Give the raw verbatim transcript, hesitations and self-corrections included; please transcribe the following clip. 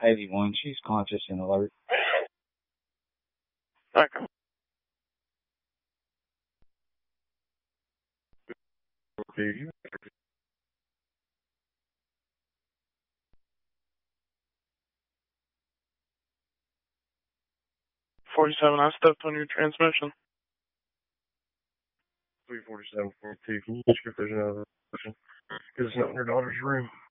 eighty-one, she's conscious and alert. Okay. forty-seven, I stepped on your transmission. three forty-seven, forty-two, can you check if there's another person? Because it's not in her daughter's room.